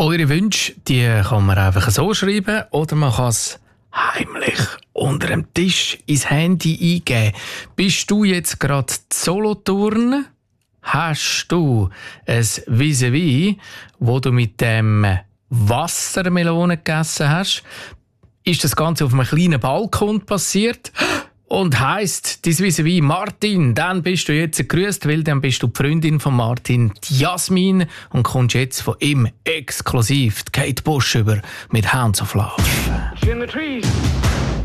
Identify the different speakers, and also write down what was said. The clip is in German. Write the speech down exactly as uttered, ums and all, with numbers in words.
Speaker 1: Eure Wünsche, die kann man einfach so schreiben oder man kann es heimlich unter dem Tisch ins Handy eingeben. Bist du jetzt gerade Solothurn? Hast du ein Vis-à-vis, wo du mit dem Wassermelone gegessen hast? Ist das Ganze auf einem kleinen Balkon passiert? Und heisst, dein Vis-à-vis Martin, dann bist du jetzt gegrüßt, weil dann bist du die Freundin von Martin, die Jasmin, und kommst jetzt von ihm exklusiv die Kate Bush über mit Hands of Love.
Speaker 2: In the trees.